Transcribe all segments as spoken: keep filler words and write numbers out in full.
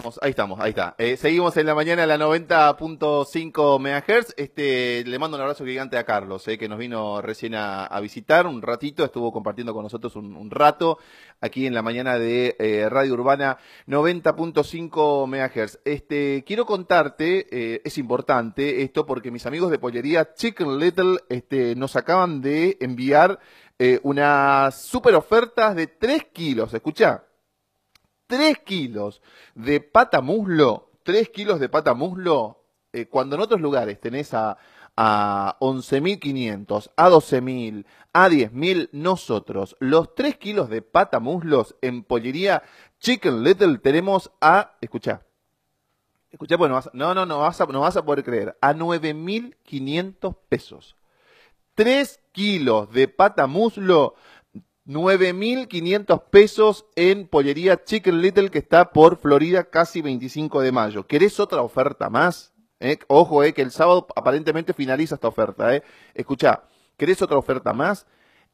Ahí estamos, ahí está. Eh, seguimos en la mañana a la noventa punto cinco megahertz. Este, le mando un abrazo gigante a Carlos, eh, que nos vino recién a, a visitar un ratito, estuvo compartiendo con nosotros un, un rato aquí en la mañana de eh, Radio Urbana noventa punto cinco megahertz. Este, quiero contarte, eh, es importante esto porque mis amigos de pollería Chicken Little este, nos acaban de enviar eh, unas super ofertas de tres kilos. Escuchá. tres kilos de pata muslo, tres kilos de pata muslo, eh, cuando en otros lugares tenés a, a once mil quinientos, a doce mil, a diez mil, nosotros, los tres kilos de pata muslos en pollería Chicken Little tenemos a, escuchá, escuchá, pues no vas, no, no, no vas a, no vas a poder creer, a nueve mil quinientos pesos. tres kilos de pata muslo, nueve mil quinientos pesos en pollería Chicken Little que está por Florida casi veinticinco de mayo. ¿Querés otra oferta más? ¿Eh? Ojo, eh, que el sábado aparentemente finaliza esta oferta. Eh. Escuchá, ¿querés otra oferta más?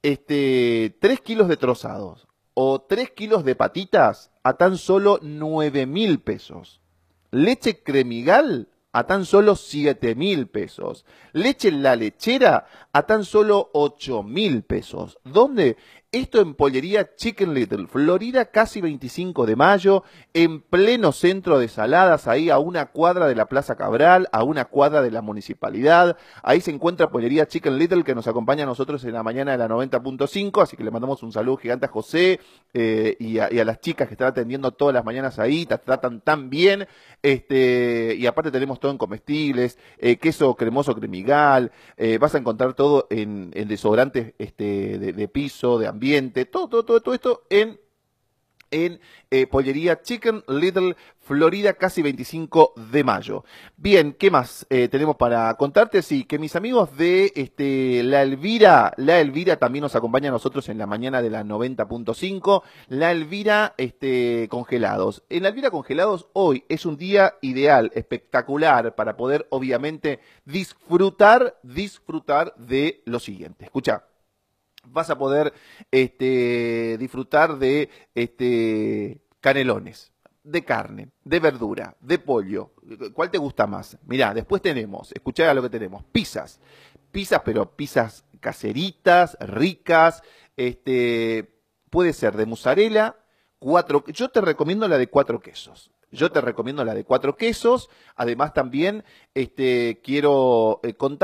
Este, tres kilos de trozados o tres kilos de patitas a tan solo nueve mil pesos. Leche cremigal a tan solo siete mil pesos. Leche en la lechera a tan solo ocho mil pesos. ¿Dónde? Esto en pollería Chicken Little, Florida casi veinticinco de mayo, en pleno centro de Saladas, ahí a una cuadra de la Plaza Cabral, a una cuadra de la municipalidad. Ahí se encuentra pollería Chicken Little que nos acompaña a nosotros en la mañana de la noventa punto cinco, así que le mandamos un saludo gigante a José eh, y, a, y a las chicas que están atendiendo todas las mañanas ahí, te tratan tan bien. Este, y aparte tenemos todo en comestibles, eh, queso cremoso cremigal, eh, vas a encontrar todo en, en desodorantes este, de, de piso, de ambiente, todo, todo, todo, todo esto en, en eh, pollería Chicken Little, Florida, casi veinticinco de mayo. Bien, ¿qué más eh, tenemos para contarte? Sí, que mis amigos de este, La Elvira, La Elvira también nos acompaña a nosotros en la mañana de la noventa punto cinco. La Elvira este, Congelados. En La Elvira Congelados hoy es un día ideal, espectacular, para poder obviamente disfrutar, disfrutar de lo siguiente. Escucha. Vas a poder este, disfrutar de este, canelones, de carne, de verdura, de pollo. ¿Cuál te gusta más? Mirá, después tenemos, escuchá lo que tenemos, pizzas. Pizzas, pero pizzas caseritas, ricas. Este, puede ser de mozzarella, cuatro. Yo te recomiendo la de cuatro quesos. Yo te recomiendo la de cuatro quesos. Además también este, quiero eh, contar